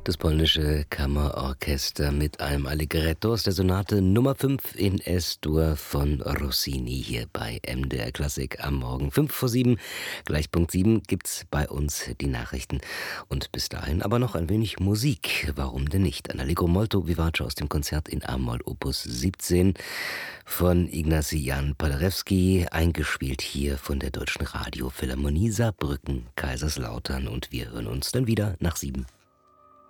Das polnische Kammerorchester mit einem Allegretto aus der Sonate Nummer 5 in S-Dur von Rossini hier bei MDR Klassik am Morgen. 5 vor 7, gleich Punkt 7 gibt's bei uns die Nachrichten. Und bis dahin aber noch ein wenig Musik. Warum denn nicht? Ein Allegro molto vivace aus dem Konzert in A-Moll Opus 17 von Ignacy Jan Paderewski, eingespielt hier von der Deutschen Radiophilharmonie Saarbrücken, Kaiserslautern. Und wir hören uns dann wieder nach 7.